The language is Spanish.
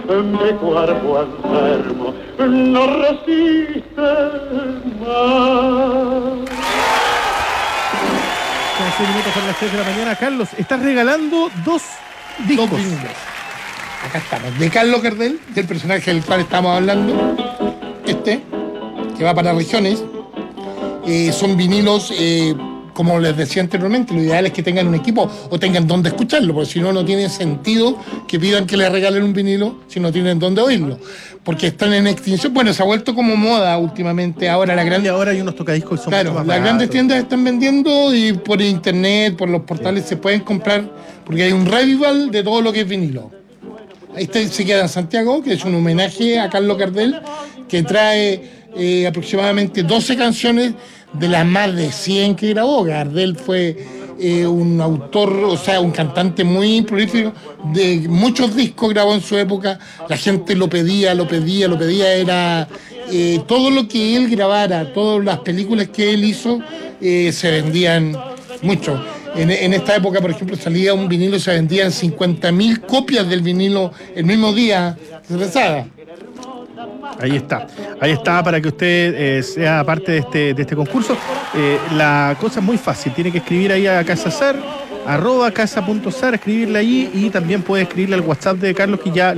mi cuerpo enfermo no resiste más. 6 minutos para las 3 de la mañana. Carlos, estás regalando dos discos. Acá estamos, de Carlos Gardel, del personaje del cual estamos hablando, que va para regiones. Son vinilos, como les decía anteriormente, lo ideal es que tengan un equipo o tengan donde escucharlo, porque si no, no tiene sentido que pidan que les regalen un vinilo si no tienen donde oírlo, porque están en extinción. Bueno, se ha vuelto como moda últimamente. Ahora ahora hay unos tocadiscos que son claro, mucho más las grandes baratos. tiendas están vendiendo y por internet, por los portales se pueden comprar, porque hay un revival de todo lo que es vinilo. Este se queda en Santiago, que es un homenaje a Carlos Gardel, que trae aproximadamente 12 canciones de las más de 100 que grabó. Gardel fue un autor, o sea, un cantante muy prolífico, de muchos discos grabó en su época. La gente lo pedía, era todo lo que él grabara, todas las películas que él hizo, se vendían mucho. En esta época, por ejemplo, salía un vinilo y se vendían 50.000 copias del vinilo el mismo día que se lanzaba. Ahí está para que usted sea parte de este concurso. La cosa es muy fácil, tiene que escribir ahí a Casasar, @casa.sar, escribirle ahí, y también puede escribirle al WhatsApp de Carlos, que ya